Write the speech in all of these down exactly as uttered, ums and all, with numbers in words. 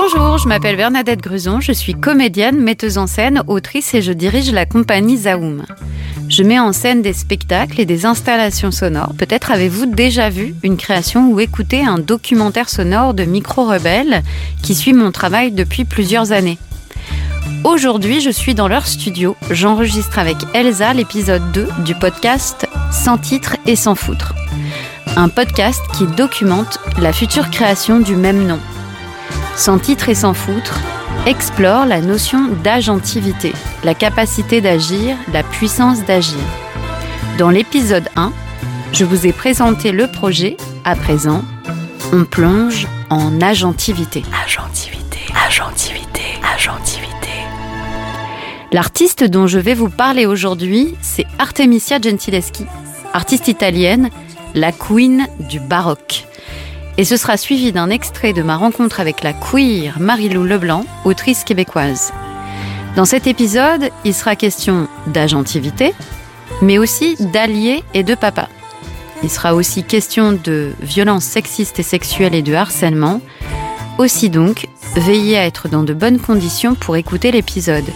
Bonjour, je m'appelle Bernadette Gruson, je suis comédienne, metteuse en scène, autrice et je dirige la compagnie Zaoum. Je mets en scène des spectacles et des installations sonores. Peut-être avez-vous déjà vu une création ou écouté un documentaire sonore de Micro Rebelle qui suit mon travail depuis plusieurs années. Aujourd'hui, je suis dans leur studio. J'enregistre avec Elsa l'épisode deux du podcast Sans titre et sans foutre. Un podcast qui documente la future création du même nom. Sans titre et sans foutre explore la notion d'agentivité, la capacité d'agir, la puissance d'agir. Dans l'épisode un, je vous ai présenté le projet. À présent, on plonge en agentivité. Agentivité, agentivité, agentivité. L'artiste dont je vais vous parler aujourd'hui, c'est Artemisia Gentileschi, artiste italienne, la queen du baroque. Et ce sera suivi d'un extrait de ma rencontre avec la queer Marie-Lou Leblanc, autrice québécoise. Dans cet épisode, il sera question d'agentivité, mais aussi d'alliés et de papa. Il sera aussi question de violences sexistes et sexuelles et de harcèlement. Aussi donc, veillez à être dans de bonnes conditions pour écouter l'épisode.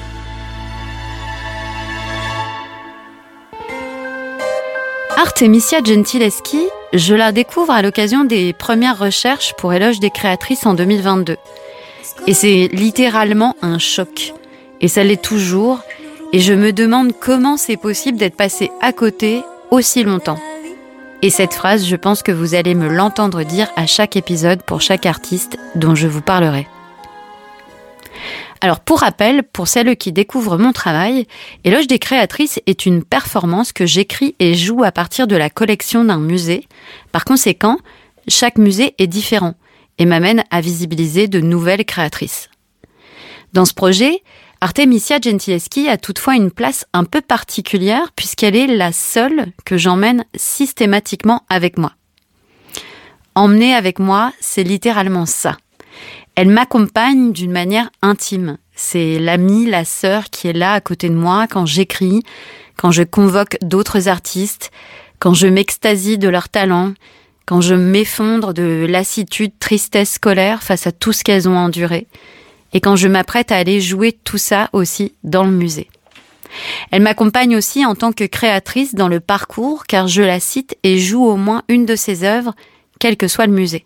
Artemisia Gentileschi, je la découvre à l'occasion des premières recherches pour Éloge des créatrices en deux mille vingt-deux. Et c'est littéralement un choc. Et ça l'est toujours. Et je me demande comment c'est possible d'être passé à côté aussi longtemps. Et cette phrase, je pense que vous allez me l'entendre dire à chaque épisode pour chaque artiste dont je vous parlerai. Alors pour rappel, pour celles qui découvrent mon travail, Éloge des créatrices est une performance que j'écris et joue à partir de la collection d'un musée. Par conséquent, chaque musée est différent et m'amène à visibiliser de nouvelles créatrices. Dans ce projet, Artemisia Gentileschi a toutefois une place un peu particulière puisqu'elle est la seule que j'emmène systématiquement avec moi. Emmener avec moi, c'est littéralement ça. Elle m'accompagne d'une manière intime. C'est l'amie, la sœur qui est là à côté de moi quand j'écris, quand je convoque d'autres artistes, quand je m'extasie de leur talent, quand je m'effondre de lassitude, tristesse, colère face à tout ce qu'elles ont enduré, et quand je m'apprête à aller jouer tout ça aussi dans le musée. Elle m'accompagne aussi en tant que créatrice dans le parcours, car je la cite et joue au moins une de ses œuvres, quel que soit le musée.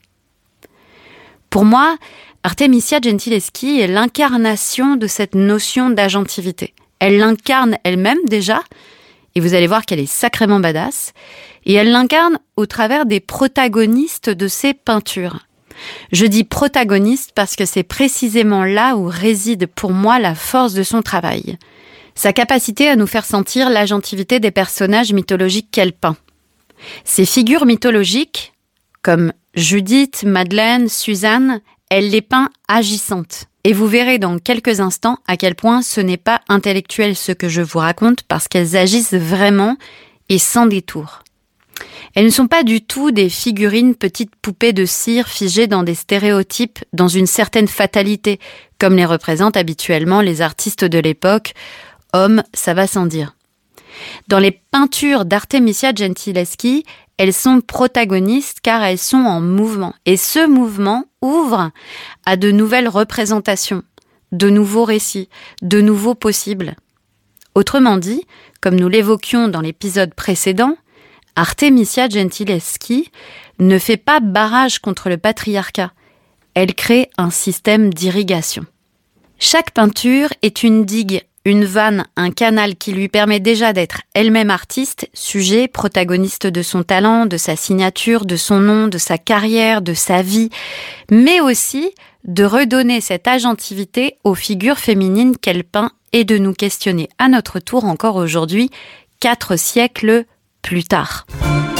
Pour moi, Artemisia Gentileschi est l'incarnation de cette notion d'agentivité. Elle l'incarne elle-même déjà, et vous allez voir qu'elle est sacrément badass, et elle l'incarne au travers des protagonistes de ses peintures. Je dis protagonistes parce que c'est précisément là où réside pour moi la force de son travail. Sa capacité à nous faire sentir l'agentivité des personnages mythologiques qu'elle peint. Ces figures mythologiques, comme Judith, Madeleine, Suzanne, elle les peint agissantes. Et vous verrez dans quelques instants à quel point ce n'est pas intellectuel ce que je vous raconte parce qu'elles agissent vraiment et sans détour. Elles ne sont pas du tout des figurines petites poupées de cire figées dans des stéréotypes, dans une certaine fatalité, comme les représentent habituellement les artistes de l'époque. Hommes, ça va sans dire. Dans les peintures d'Artemisia Gentileschi, elles sont protagonistes car elles sont en mouvement. Et ce mouvement ouvre à de nouvelles représentations, de nouveaux récits, de nouveaux possibles. Autrement dit, comme nous l'évoquions dans l'épisode précédent, Artemisia Gentileschi ne fait pas barrage contre le patriarcat. Elle crée un système d'irrigation. Chaque peinture est une digue, une vanne, un canal qui lui permet déjà d'être elle-même artiste, sujet, protagoniste de son talent, de sa signature, de son nom, de sa carrière, de sa vie, mais aussi de redonner cette agentivité aux figures féminines qu'elle peint et de nous questionner à notre tour encore aujourd'hui, quatre siècles plus tard.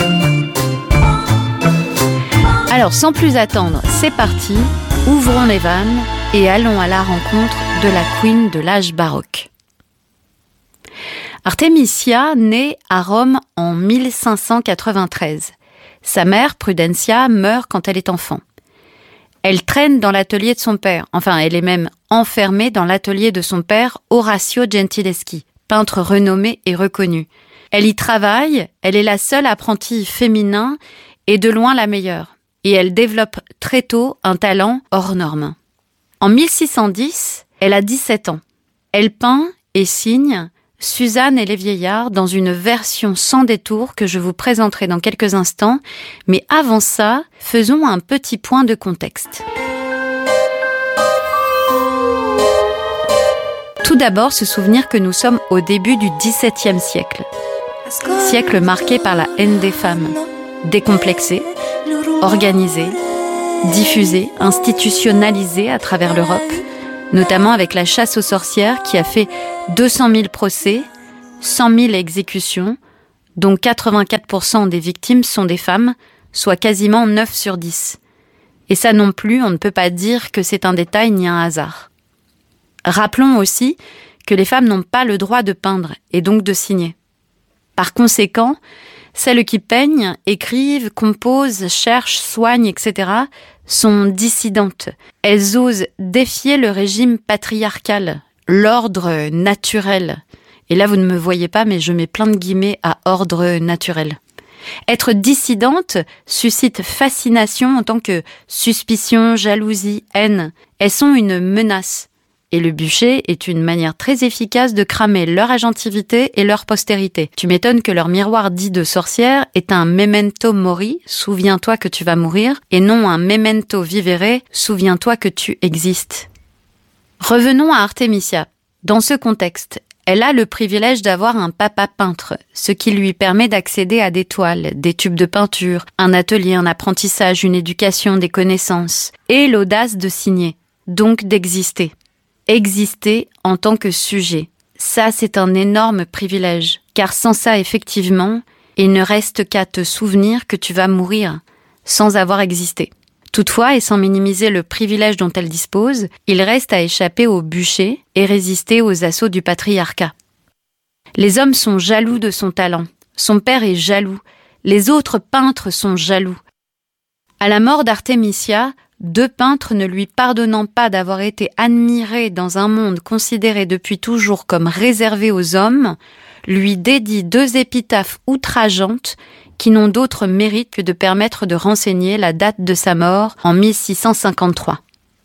Alors sans plus attendre, c'est parti, ouvrons les vannes et allons à la rencontre de la queen de l'âge baroque. Artemisia naît à Rome en mille cinq cent quatre-vingt-treize. Sa mère, Prudencia, meurt quand elle est enfant. Elle traîne dans l'atelier de son père, enfin elle est même enfermée dans l'atelier de son père, Orazio Gentileschi, peintre renommé et reconnu. Elle y travaille, elle est la seule apprentie féminin et de loin la meilleure. Et elle développe très tôt un talent hors norme. En mille six cent dix, elle a dix-sept ans. Elle peint et signe Suzanne et les vieillards dans une version sans détour que je vous présenterai dans quelques instants. Mais avant ça, faisons un petit point de contexte. Tout d'abord, se souvenir que nous sommes au début du dix-septième siècle. Siècle marqué par la haine des femmes, décomplexée, organisée, diffusée, institutionnalisée à travers l'Europe, notamment avec la chasse aux sorcières qui a fait deux cent mille procès, cent mille exécutions, dont quatre-vingt-quatre pour cent des victimes sont des femmes, soit quasiment neuf sur dix. Et ça non plus, on ne peut pas dire que c'est un détail ni un hasard. Rappelons aussi que les femmes n'ont pas le droit de peindre et donc de signer. Par conséquent, celles qui peignent, écrivent, composent, cherchent, soignent, et cetera sont dissidentes. Elles osent défier le régime patriarcal, l'ordre naturel. Et là, vous ne me voyez pas, mais je mets plein de guillemets à ordre naturel. Être dissidente suscite fascination en tant que suspicion, jalousie, haine. Elles sont une menace. Et le bûcher est une manière très efficace de cramer leur agentivité et leur postérité. Tu m'étonnes que leur miroir dit de sorcière est un memento mori, souviens-toi que tu vas mourir, et non un memento vivere, souviens-toi que tu existes. Revenons à Artemisia. Dans ce contexte, elle a le privilège d'avoir un papa peintre, ce qui lui permet d'accéder à des toiles, des tubes de peinture, un atelier, un apprentissage, une éducation, des connaissances, et l'audace de signer, donc d'exister. Exister en tant que sujet. Ça, c'est un énorme privilège, car sans ça, effectivement, il ne reste qu'à te souvenir que tu vas mourir, sans avoir existé. Toutefois, et sans minimiser le privilège dont elle dispose, il reste à échapper au bûcher et résister aux assauts du patriarcat. Les hommes sont jaloux de son talent. Son père est jaloux. Les autres peintres sont jaloux. À la mort d'Artemisia, deux peintres ne lui pardonnant pas d'avoir été admirés dans un monde considéré depuis toujours comme réservé aux hommes, lui dédient deux épitaphes outrageantes qui n'ont d'autre mérite que de permettre de renseigner la date de sa mort en mille six cent cinquante-trois.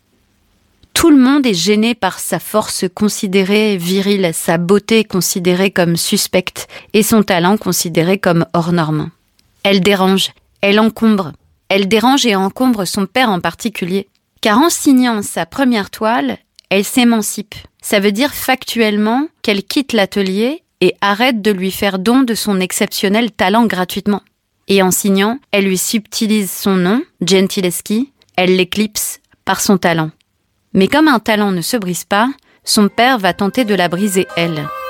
Tout le monde est gêné par sa force considérée virile, sa beauté considérée comme suspecte et son talent considéré comme hors norme. Elle dérange, elle encombre. Elle dérange et encombre son père en particulier. Car en signant sa première toile, elle s'émancipe. Ça veut dire factuellement qu'elle quitte l'atelier et arrête de lui faire don de son exceptionnel talent gratuitement. Et en signant, elle lui subtilise son nom, Gentileschi, elle l'éclipse par son talent. Mais comme un talent ne se brise pas, son père va tenter de la briser elle.